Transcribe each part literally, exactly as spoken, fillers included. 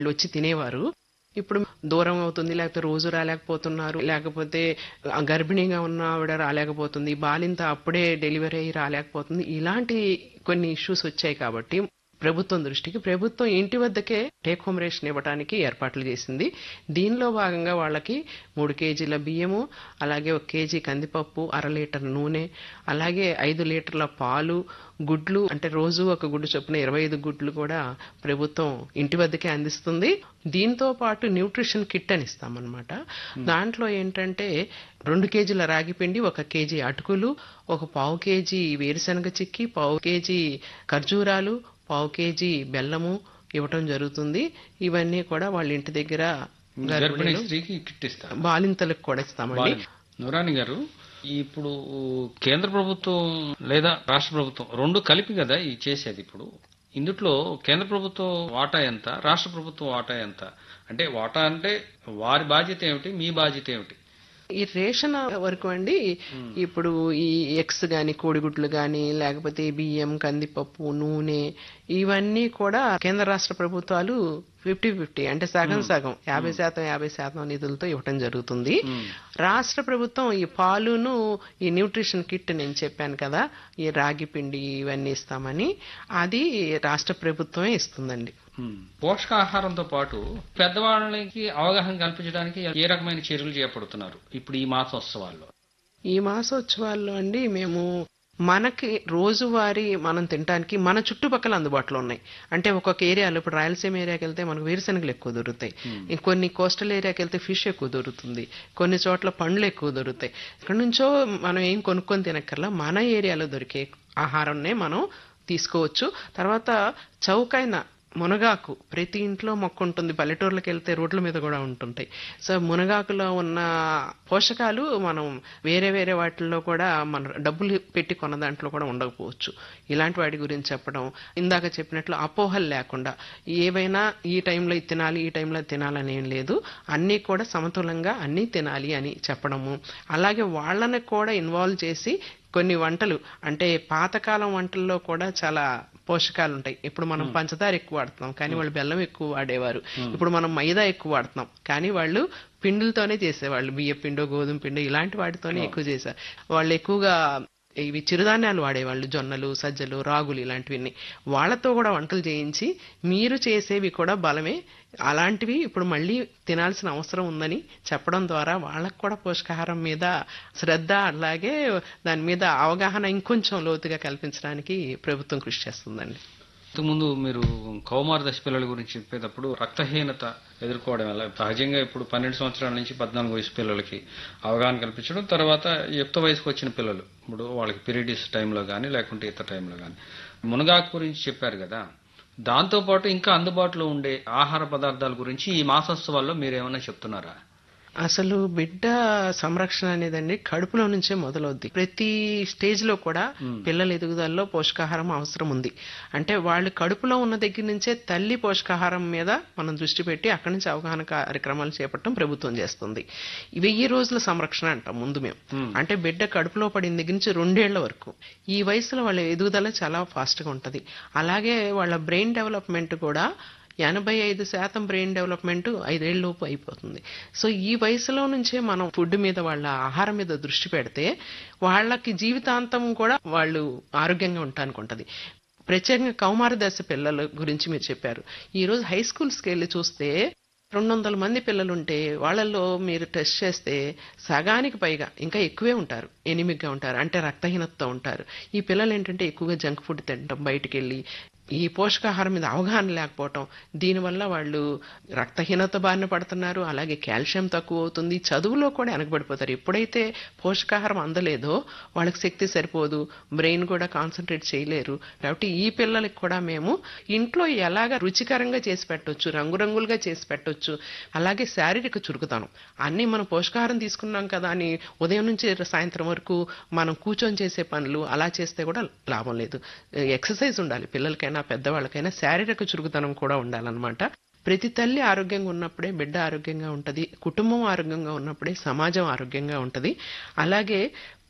వచ్చి తినేవారు. ఇప్పుడు దూరం అవుతుంది, లేకపోతే రోజు రాలేకపోతున్నారు, లేకపోతే ఆ గర్భిణీగా ఉన్న ఆవిడ రాలేకపోతుంది, బాలింత అప్పుడే డెలివరీ అయ్యి రాలేకపోతుంది. ఇలాంటి కొన్ని ఇష్యూస్ వచ్చాయి కాబట్టి ప్రభుత్వం దృష్టికి ప్రభుత్వం ఇంటి వద్దకే టేక్ హోమ్ రేషన్ ఇవ్వడానికి ఏర్పాట్లు చేసింది. దీనిలో భాగంగా వాళ్ళకి మూడు కేజీల బియ్యము, అలాగే ఒక కేజీ కందిపప్పు, అర లీటర్ నూనె, అలాగే ఐదు లీటర్ల పాలు, గుడ్లు, అంటే రోజు ఒక గుడ్డు చొప్పున ఇరవై ఐదు గుడ్లు కూడా ప్రభుత్వం ఇంటి వద్దకే అందిస్తుంది. దీంతో పాటు న్యూట్రిషన్ కిట్ అని ఇస్తామన్నమాట. దాంట్లో ఏంటంటే రెండు కేజీల రాగి పిండి, ఒక కేజీ అటుకులు, ఒక పావు కేజీ వేరుశనగ చిక్కి, పావు కేజీ ఖర్జూరాలు, పావు కేజీ బెల్లము ఇవ్వటం జరుగుతుంది. ఇవన్నీ కూడా వాళ్ళ ఇంటి దగ్గర గర్భిణీ స్త్రీకి కిట్ ఇస్తారు, బాలింతలకు కూడా ఇస్తామండి. నూరాని గారు, ఇప్పుడు కేంద్ర ప్రభుత్వం లేదా రాష్ట్ర ప్రభుత్వం రెండు కలిపి కదా ఈ చేసేది. ఇప్పుడు ఇందుట్లో కేంద్ర ప్రభుత్వం వాటా ఎంత, రాష్ట్ర ప్రభుత్వం వాటా ఎంత? అంటే వాటా అంటే వారి బాధ్యత ఏమిటి, మీ బాధ్యత ఏమిటి? ఈ రేషన్ వరకు అండి, ఇప్పుడు ఈ ఎగ్స్ గాని, కోడిగుడ్లు గాని, లేకపోతే బియ్యం, కందిపప్పు, నూనె, ఇవన్నీ కూడా కేంద్ర రాష్ట్ర ప్రభుత్వాలు ఫిఫ్టీ ఫిఫ్టీ అంటే సగం సగం యాభై శాతం యాభై శాతం నిధులతో ఇవ్వటం జరుగుతుంది. రాష్ట్ర ప్రభుత్వం ఈ పాలును, ఈ న్యూట్రిషన్ కిట్ నేను చెప్పాను కదా, ఈ రాగి పిండి ఇవన్నీ ఇస్తామని, అది రాష్ట్ర ప్రభుత్వమే ఇస్తుందండి. పోషకాహారంతో పాటు పెద్దవాళ్ళకి అవగాహన కల్పించడానికి ఏ రకమైన చర్యలు చేపడుతున్నారు ఇప్పుడు ఈ మాసోత్సవాల్లో? ఈ మాసోత్సవాల్లో అండి మేము మనకి రోజువారీ మనం తినడానికి మన చుట్టుపక్కల అందుబాటులో ఉన్నాయి. అంటే ఒక్కొక్క ఏరియాలో, ఇప్పుడు రాయలసీమ ఏరియాకి వెళ్తే మనకు వేరుశనగలు ఎక్కువ దొరుకుతాయి, ఇంకొన్ని కోస్టల్ ఏరియాకి వెళ్తే ఫిష్ ఎక్కువ దొరుకుతుంది, కొన్ని చోట్ల పండ్లు ఎక్కువ దొరుకుతాయి. ఇక్కడ నుంచో మనం ఏం కొనుక్కొని తినక్కర్లా, మన ఏరియాలో దొరికే ఆహారాన్నే మనం తీసుకోవచ్చు. తర్వాత చౌకైన మునగాకు ప్రతి ఇంట్లో మొక్క ఉంటుంది, పల్లెటూర్లకు వెళ్తే రోడ్ల మీద కూడా ఉంటుంటాయి. సో మునగాకులో ఉన్న పోషకాలు మనం వేరే వేరే వాటిల్లో కూడా మన డబ్బులు పెట్టి కొన్న దాంట్లో కూడా ఉండకపోవచ్చు. ఇలాంటి వాటి గురించి చెప్పడం, ఇందాక చెప్పినట్లు అపోహలు లేకుండా ఏవైనా ఈ టైంలో ఇది తినాలి, ఈ టైంలో తినాలని ఏం లేదు, అన్నీ కూడా సమతులంగా అన్నీ తినాలి అని చెప్పడము. అలాగే వాళ్ళని కూడా ఇన్వాల్వ్ చేసి కొన్ని వంటలు, అంటే పాతకాలం వంటల్లో కూడా చాలా పోషకాలు ఉంటాయి. ఇప్పుడు మనం పంచదార ఎక్కువ వాడుతున్నాం, కానీ వాళ్ళు బెల్లం ఎక్కువ వాడేవారు. ఇప్పుడు మనం మైదా ఎక్కువ వాడుతున్నాం, కానీ వాళ్ళు పిండిలతోనే చేసేవాళ్ళు, బియ్య పిండో గోధుమ పిండో ఇలాంటి వాటితోనే ఎక్కువ చేశారు. వాళ్ళు ఎక్కువగా ఇవి చిరుధాన్యాలు వాడేవాళ్ళు, జొన్నలు, సజ్జలు, రాగులు ఇలాంటివన్నీ. వాళ్ళతో కూడా వంటలు చేయించి మీరు చేసేవి కూడా బలమే, అలాంటివి ఇప్పుడు మళ్ళీ తినాల్సిన అవసరం ఉందని చెప్పడం ద్వారా వాళ్ళకు కూడా పోషకాహారం మీద శ్రద్ధ, అలాగే దాని మీద అవగాహన ఇంకొంచెం లోతుగా కల్పించడానికి ప్రభుత్వం కృషి చేస్తుందండి. ఇంతకుముందు మీరు కౌమార దశ పిల్లల గురించి చెప్పేటప్పుడు రక్తహీనత ఎదుర్కోవడం వల్ల సహజంగా ఇప్పుడు పన్నెండు సంవత్సరాల నుంచి పద్నాలుగు వయసు పిల్లలకి అవగాహన కల్పించడం, తర్వాత యుక్త వయసుకు వచ్చిన పిల్లలు ఇప్పుడు వాళ్ళకి పీరియడ్స్ టైంలో కానీ లేకుంటే ఇతర టైంలో కానీ మునగాకు గురించి చెప్పారు కదా, దాంతోపాటు ఇంకా అందుబాటులో ఉండే ఆహార పదార్థాల గురించి ఈ మాసోత్సవాల్లో మీరేమన్నా చెప్తున్నారా? అసలు బిడ్డ సంరక్షణ అనేదండి కడుపులో నుంచే మొదలవుద్ది. ప్రతి స్టేజ్ లో కూడా పిల్లల ఎదుగుదలలో పోషకాహారం అవసరం ఉంది. అంటే వాళ్ళు కడుపులో ఉన్న దగ్గర నుంచే తల్లి పోషకాహారం మీద మనం దృష్టి పెట్టి అక్కడి నుంచి అవగాహన కార్యక్రమాలు చేపట్టడం ప్రభుత్వం చేస్తుంది. వెయ్యి రోజుల సంరక్షణ అంటాం ముందు మేము. అంటే బిడ్డ కడుపులో పడిన దగ్గర నుంచి రెండేళ్ల వరకు ఈ వయసులో వాళ్ళ ఎదుగుదల చాలా ఫాస్ట్ గా ఉంటది. అలాగే వాళ్ళ బ్రెయిన్ డెవలప్మెంట్ కూడా ఎనభై ఐదు శాతం బ్రెయిన్ డెవలప్మెంట్ ఐదేళ్లలోపు అయిపోతుంది. సో ఈ వయసులో నుంచే మనం ఫుడ్ మీద, వాళ్ళ ఆహారం మీద దృష్టి పెడితే వాళ్ళకి జీవితాంతం కూడా వాళ్ళు ఆరోగ్యంగా ఉండటానికి ఉంటుంది. ప్రత్యేకంగా కౌమార దశ పిల్లల గురించి మీరు చెప్పారు. ఈ రోజు హై స్కూల్స్కి వెళ్ళి చూస్తే రెండు వందల మంది పిల్లలుంటే వాళ్ళల్లో మీరు టెస్ట్ చేస్తే సగానికి పైగా ఇంకా ఎక్కువే ఉంటారు, ఎనిమిగ్గా ఉంటారు, అంటే రక్తహీనతతో ఉంటారు. ఈ పిల్లలు ఏంటంటే ఎక్కువగా జంక్ ఫుడ్ తినడం, బయటికి వెళ్ళి ఈ పోషకాహారం మీద అవగాహన లేకపోవటం, దీనివల్ల వాళ్ళు రక్తహీనత బారిన పడుతున్నారు. అలాగే కాల్షియం తక్కువ అవుతుంది, చదువులో కూడా వెనకబడిపోతారు. ఎప్పుడైతే పోషకాహారం అందలేదో వాళ్ళకి శక్తి సరిపోదు, బ్రెయిన్ కూడా కాన్సన్ట్రేట్ చేయలేరు. కాబట్టి ఈ పిల్లలకి కూడా మేము ఇంట్లో ఎలాగ రుచికరంగా చేసి పెట్టొచ్చు, రంగురంగులుగా చేసి పెట్టొచ్చు, అలాగే శారీరక చురుకుతనం అన్నీ మనం పోషకాహారం తీసుకున్నాం కదా అని ఉదయం నుంచి సాయంత్రం వరకు మనం కూర్చొని చేసే పనులు అలా చేస్తే కూడా లాభం లేదు. ఎక్సర్సైజ్ ఉండాలి, పిల్లలకైనా పెద్దవాళ్ళకైనా శారీరక చురుకుతనం కూడా ఉండాలన్నమాట. ప్రతి తల్లి ఆరోగ్యంగా ఉన్నప్పుడే బిడ్డ ఆరోగ్యంగా ఉంటది, కుటుంబం ఆరోగ్యంగా ఉన్నప్పుడే సమాజం ఆరోగ్యంగా ఉంటది. అలాగే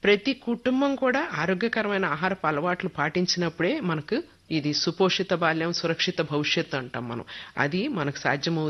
ప్రతి కుటుంబం కూడా ఆరోగ్యకరమైన ఆహారపు అలవాట్లు పాటించినప్పుడే మనకు ఇది సుపోషిత బాల్యం సురక్షిత భవిష్యత్తు అంటాం మనం. అది మనకు సాధ్యమవుతుంది.